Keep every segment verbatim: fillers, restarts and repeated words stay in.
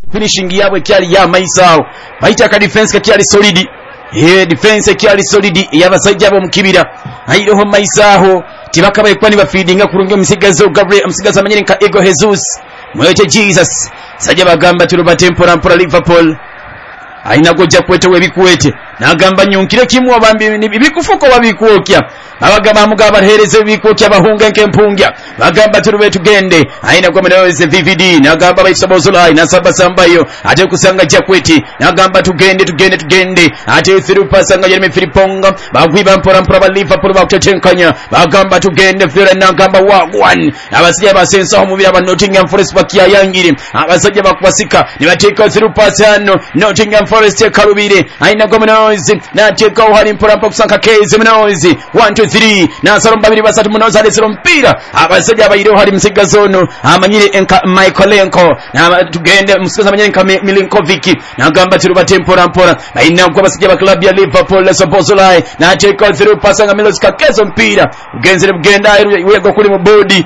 finishing yabwe kyali ya maisawo baita ka defense ka kyali solid eh defense kyali solid yabasajja bo mukibira ayiroho maisaho tibaka bayikwani bafeedinga kurunga msigazo Gabriel msigazo amanyeni ka Ego Jesus mweche Jesus sajja bagamba turuba tempora mpora Liverpool aina goja kwete webikuwete nagamba nyunkire kimu abambi bikufuko babikuokya abagamba mugaba hereze bikuokya bahunga nkempungya bagamba turube tugende aina kwa mnaweze V V D nagamba baisabozula ina saba sambayo ate kusanga jakweti nagamba tugende tugende tugende ate thirupa sanga yeme Filiponga bagwiba mpora mpora ba Liverpool bakutetenkanya bagamba tugende fira nagamba wagwan abasije basensa ho mubira ba Nottingham Forest bakia yangire abasije bakubasika nibateka thirupa sano Nottingham Forest kalubire aina kwa mnaweze nateka uhali mpora mpora kusanga Keze mnaweze one two three na salomba babiri basatu mnaweze alisiro mpira abasije abayiro hari msigazono amanyire enka Michaelenko na tugende msigazo amanyire enka Milinkovic nagamba turuba tempora mpora baina kwa basije ba club ya Liverpool Sobozolai na cheka through pasanga Milos kakezo mpira ugenzere bugenda wego kuli mu body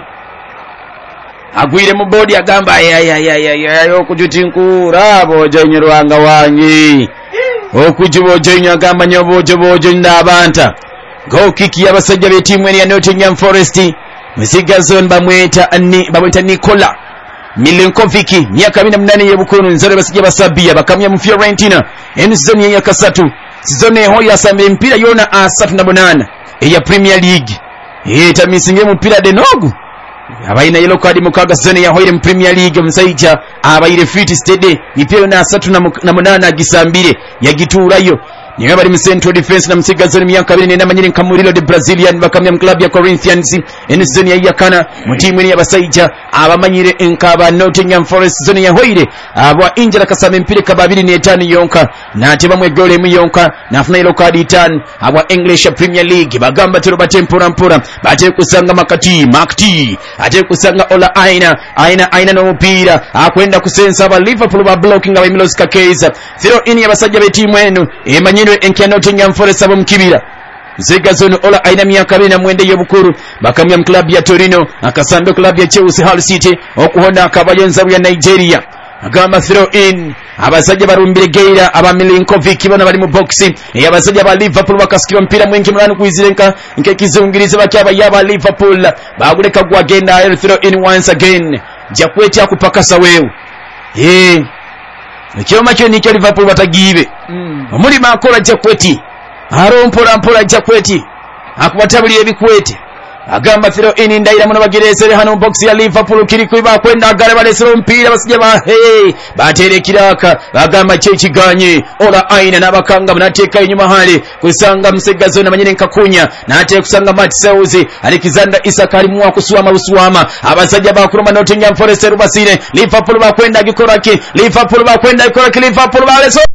agwire mu body agamba ya ya ya ya yo kujutinkura bojenye rwanga wangi okujibojenye agamba nyoboje boje ndabanta go kick yabasajja be team ya Nottingham Forest Msigazon bamweta ani bamweta Nikola Milinkovic myaka abiri na munane yebukuru nzare basije basabia bakamya mu Fiorentina enzoni ya kasatu sizone ho yasambe mpira yona asatu na bonana eya Premier League eta misinge mpira de nogu abaina yelo kadi mukaga sizone ya hoire mu Premier League msaija abaire fit stede mipira yona asatu na bonana gisambire yagiturayo niwe bali mu central defense na Msigazoni myaka abiri na manyiri nkamurilo de Brazilian bakamya mu club ya Corinthians en zone ya yakana mu timu ya basajja abamanyire enkaba Nottingham Forest zone ya hoire aba injira kasame mpire kababiri ne tano yonka na teba mwe gole mu yonka na funa ilo kadi tan aba English Premier League bagamba tero batempura mpura bate kusanga makati makti ate kusanga ola aina aina aina no mpira akwenda kusensa aba Liverpool ba blocking aba Milos Kakeza zero ini ya basajja be timu enu emanyi enkia Nottingham Forest abo mkibira Msigazoni ola aina myaka abiri na mwende yobukuru bakamya mu club ya Torino akasando club ya Chelsea Hull City okuhona akabayenza ya Nigeria agamba throw in abasajja barumbire geira aba Milinkovic bana bali mu box yabasajja ba Liverpool bakasikira mpira mwingi mulano kuizirenka nke kizungirize bakyaba yaba Liverpool baguleka gwagenda throw in once again jakweti akupakasa wewe eh Ekyoma kyo nikyo Liverpool batagibe. Mm. Omuli makola jakweti. Arompora mpora jakweti. Akubatabuli ebikwete. Agamba throw in ndaira muno bagiresere hano box ya Liverpool kiri kuiba kwenda agare balesero mpira basije ba hey batere kiraka bagamba cye kiganye ola aina nabakanga munateka inyuma hali kusanga Msigazoni amanyire nkakunya nate kusanga Matt Seuzi Alexander Isak ali muwa kusuama busuama abasajja bakuruma Nottingham Forest rubasine Liverpool bakwenda gikoraki Liverpool bakwenda gikoraki Liverpool baleso